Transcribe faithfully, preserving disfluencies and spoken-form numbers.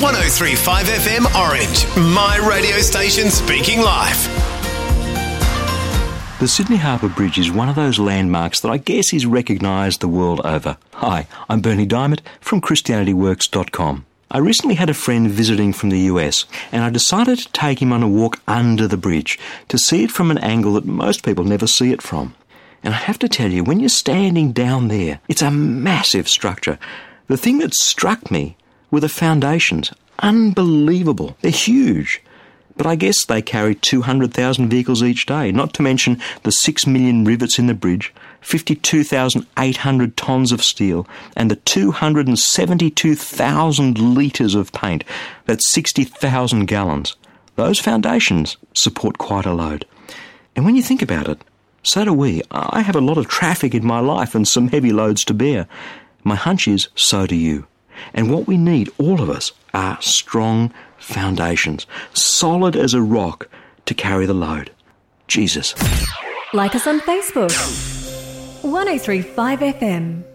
one oh three point five F M Orange, my radio station speaking life. The Sydney Harbour Bridge is one of those landmarks that I guess is recognised the world over. Hi, I'm Bernie Diamond from Christianity Works dot com. I recently had a friend visiting from the U S, and I decided to take him on a walk under the bridge to see it from an angle that most people never see it from. And I have to tell you, when you're standing down there, it's a massive structure. The thing that struck me were the foundations. Unbelievable. They're huge. But I guess they carry two hundred thousand vehicles each day, not to mention the six million rivets in the bridge, fifty-two thousand eight hundred tonnes of steel, and the two hundred seventy-two thousand litres of paint. That's sixty thousand gallons. Those foundations support quite a load. And when you think about it, so do we. I have a lot of traffic in my life and some heavy loads to bear. My hunch is, so do you. And what we need, all of us, are strong foundations, solid as a rock to carry the load. Jesus. Like us on Facebook. one oh three point five F M.